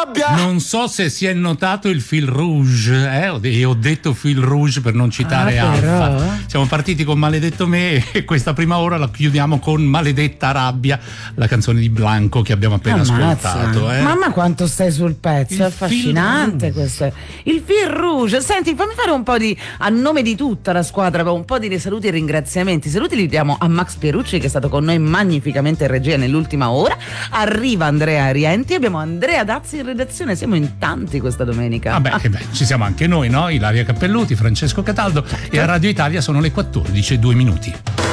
rabbia. Non so se si è notato il fil rouge, ho detto fil rouge per non citare Alfa. Siamo partiti con Maledetto me e questa prima ora la chiudiamo con Maledetta rabbia, la canzone di Blanco che abbiamo appena ascoltato. Mamma quanto stai sul pezzo, è affascinante questo. Il fil rouge. Senti, fammi fare un po' di, a nome di tutta la squadra, un po' di saluti e ringraziamenti. Saluti li diamo a Max Pierucci, che è stato con noi magnificamente in regia nell'ultima ora. Arriva Andrea Rienti, abbiamo Andrea Dazzi in redazione, siamo in tanti questa domenica. Ci siamo anche noi, no? Ilaria Cappelluti, Francesco Cataldo, e a Radio Italia sono le 14:02.